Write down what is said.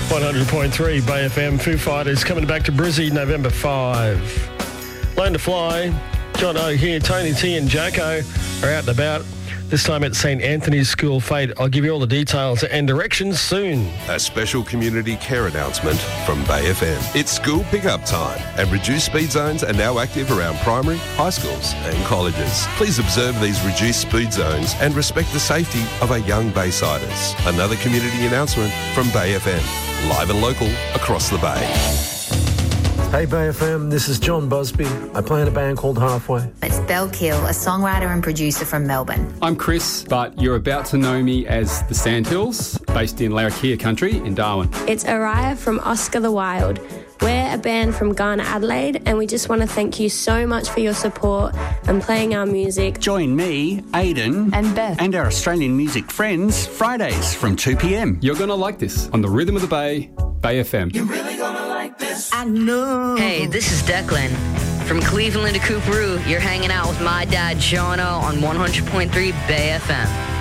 100.3 Bay FM. Foo Fighters coming back to Brizzy November 5. Learn to Fly. John O here. Tony T and Jacko are out and about. This time at St Anthony's School Fate. I'll give you all the details and directions soon. A special community care announcement from Bay FM. It's school pickup time, and reduced speed zones are now active around primary, high schools and colleges. Please observe these reduced speed zones and respect the safety of our young Baysiders. Another community announcement from Bay FM. Live and local across the Bay. Hey Bay FM, this is John Busby. I play in a band called Halfway. It's Belle Kill, a songwriter and producer from Melbourne. I'm Chris, but you're about to know me as the Sandhills, based in Larrakia country in Darwin. It's Araya from Oscar the Wild. We're a band from Ghana, Adelaide, and we just want to thank you so much for your support and playing our music. Join me, Aidan, and Beth, and our Australian music friends, Fridays from 2 p.m. You're going to like this on the Rhythm of the Bay, Bay FM. You're really going to like this. I know. Hey, this is Declan. From Cleveland to Cooperoo, you're hanging out with my dad, Jono, on 100.3 Bay FM.